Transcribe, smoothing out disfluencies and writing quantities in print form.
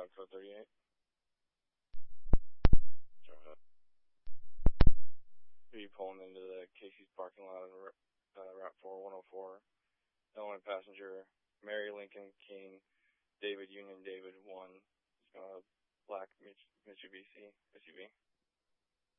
code 38. Be pulling into the Casey's parking lot on Route 4104. Illinois passenger Mary Lincoln King David Union David 1. Black Mitsubishi SUV.